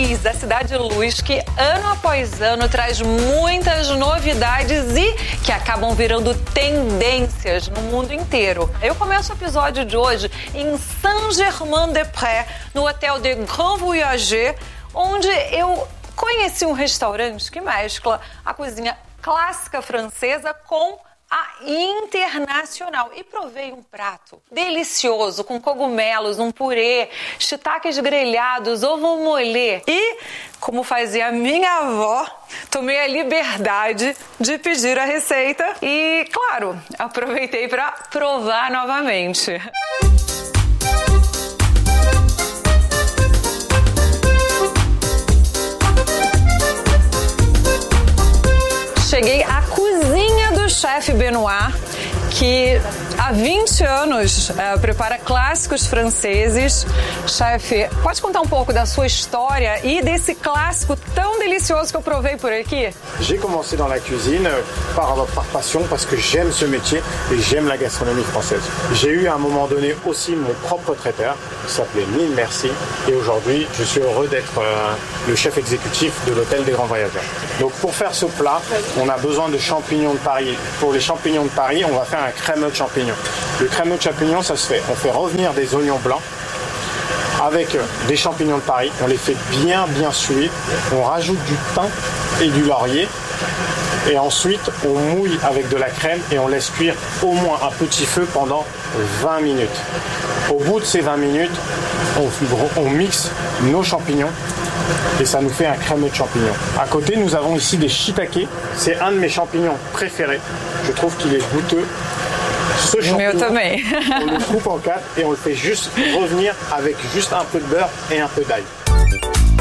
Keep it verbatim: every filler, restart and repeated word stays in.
Paris, a cidade luz que ano após ano traz muitas novidades e que acabam virando tendências no mundo inteiro. Eu começo o episódio de hoje em Saint-Germain-des-Prés, no hotel de Grand Voyager, onde eu conheci um restaurante que mescla a cozinha clássica francesa com a internacional. E provei um prato delicioso, com cogumelos, um purê, shiitakes grelhados, ovo molê. E, como fazia a minha avó, tomei a liberdade de pedir a receita e, claro, aproveitei para provar novamente. Cheguei à cozinha do chefe Benoit, que há vinte anos uh, prepara clássicos franceses. Chefe, pode contar um pouco da sua história e desse clássico tão delicioso que eu provei por aqui? J'ai commencé dans la cuisine par, par passion parce que j'aime ce métier et j'aime la gastronomie française. J'ai eu à un moment donné aussi mon propre traiteur qui s'appelait Mille Merci et aujourd'hui je suis heureux d'être euh, le chef exécutif de l'hôtel des Grands Voyageurs. Donc pour faire ce plat, on a besoin de champignons de Paris. Pour les champignons de Paris, on va faire un crémeux de champignons. Le crémeux de champignons, ça se fait, on fait revenir des oignons blancs avec des champignons de Paris, on les fait bien bien suer, on rajoute du thym et du laurier et ensuite on mouille avec de la crème et on laisse cuire au moins à petit feu pendant vingt minutes. Au bout de ces vingt minutes, on, on mixe nos champignons et ça nous fait un crémeux de champignons. À côté, nous avons ici des shiitakes, c'est un de mes champignons préférés, je trouve qu'il est goûteux. Ce champignon, on le coupe en quatre et on le fait juste revenir avec juste un peu de beurre et un peu d'ail.